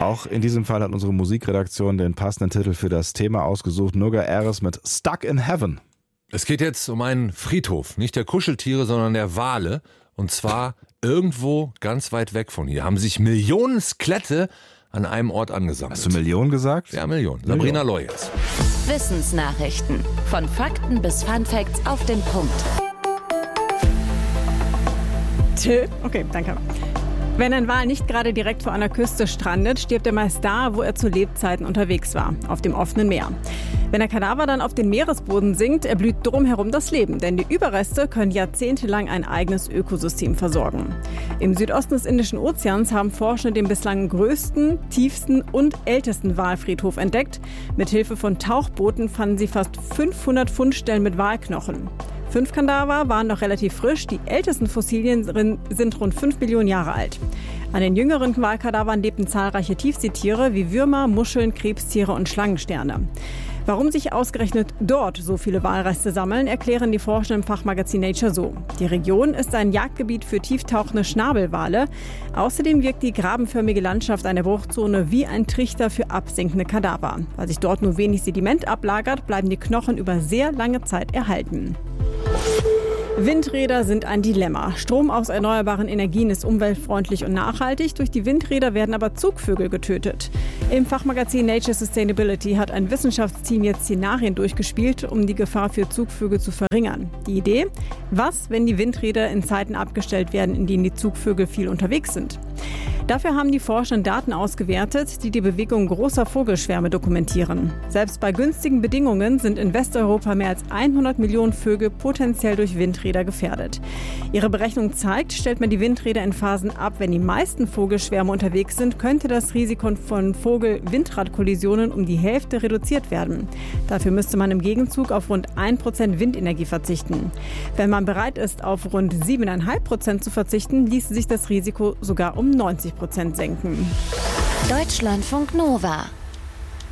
Auch in diesem Fall hat unsere Musikredaktion den passenden Titel für das Thema ausgesucht. Nurga Eres mit Stuck in Heaven. Es geht jetzt um einen Friedhof, nicht der Kuscheltiere, sondern der Wale. Und zwar irgendwo ganz weit weg von hier haben sich Millionen Skelette an einem Ort angesammelt. Hast du Millionen gesagt? Ja, Millionen. Sabrina Loy jetzt. Wissensnachrichten. Von Fakten bis Funfacts auf den Punkt. Okay, danke. Wenn ein Wal nicht gerade direkt vor einer Küste strandet, stirbt er meist da, wo er zu Lebzeiten unterwegs war, auf dem offenen Meer. Wenn der Kadaver dann auf den Meeresboden sinkt, erblüht drumherum das Leben, denn die Überreste können jahrzehntelang ein eigenes Ökosystem versorgen. Im Südosten des Indischen Ozeans haben Forscher den bislang größten, tiefsten und ältesten Walfriedhof entdeckt. Mithilfe von Tauchbooten fanden sie fast 500 Fundstellen mit Walknochen. 5 Kadaver waren noch relativ frisch, die ältesten Fossilien sind rund 5 Millionen Jahre alt. An den jüngeren Walkadavern lebten zahlreiche Tiefseetiere wie Würmer, Muscheln, Krebstiere und Schlangensterne. Warum sich ausgerechnet dort so viele Walreste sammeln, erklären die Forscher im Fachmagazin Nature so. Die Region ist ein Jagdgebiet für tieftauchende Schnabelwale. Außerdem wirkt die grabenförmige Landschaft einer Bruchzone wie ein Trichter für absinkende Kadaver. Weil sich dort nur wenig Sediment ablagert, bleiben die Knochen über sehr lange Zeit erhalten. Windräder sind ein Dilemma. Strom aus erneuerbaren Energien ist umweltfreundlich und nachhaltig. Durch die Windräder werden aber Zugvögel getötet. Im Fachmagazin Nature Sustainability hat ein Wissenschaftsteam jetzt Szenarien durchgespielt, um die Gefahr für Zugvögel zu verringern. Die Idee? Was, wenn die Windräder in Zeiten abgestellt werden, in denen die Zugvögel viel unterwegs sind? Dafür haben die Forscher Daten ausgewertet, die die Bewegung großer Vogelschwärme dokumentieren. Selbst bei günstigen Bedingungen sind in Westeuropa mehr als 100 Millionen Vögel potenziell durch Windräder gefährdet. Ihre Berechnung zeigt, stellt man die Windräder in Phasen ab, wenn die meisten Vogelschwärme unterwegs sind, könnte das Risiko von Vogel-Windrad-Kollisionen um die Hälfte reduziert werden. Dafür müsste man im Gegenzug auf rund 1% Windenergie verzichten. Wenn man bereit ist, auf rund 7,5% zu verzichten, ließe sich das Risiko sogar um 90% senken. Deutschlandfunk Nova